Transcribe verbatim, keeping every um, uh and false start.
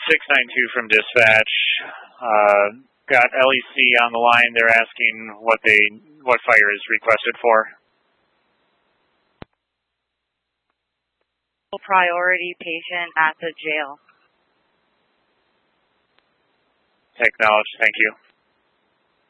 six nine two from dispatch. Uh, got L E C on the line. They're asking what they what fire is requested for. Priority patient at the jail. Acknowledged. Thank you.